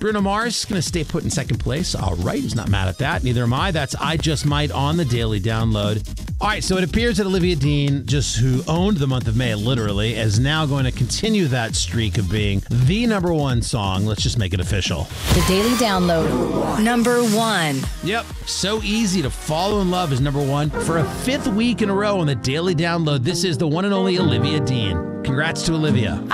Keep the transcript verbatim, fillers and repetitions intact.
Bruno Mars is going to stay put in second place. All right, he's not mad at that. Neither am I. That's I Just Might on the Daily Download. All right, so it appears that Olivia Dean, just who owned the month of May literally, is now going to continue that streak of being the number one song. Let's just make it official. The Daily Download, number one. Yep, so easy to follow in love is number one. For a fifth week in a row on the Daily Download, this is the one and only Olivia Dean. Congrats to Olivia.